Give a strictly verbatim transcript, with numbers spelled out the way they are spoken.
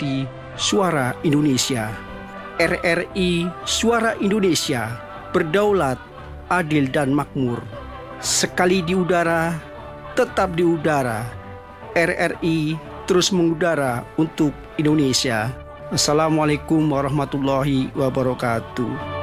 I Suara Indonesia. R R I Suara Indonesia, berdaulat, adil dan makmur. Sekali di udara, tetap di udara. R R I terus mengudara untuk Indonesia. Assalamualaikum warahmatullahi wabarakatuh.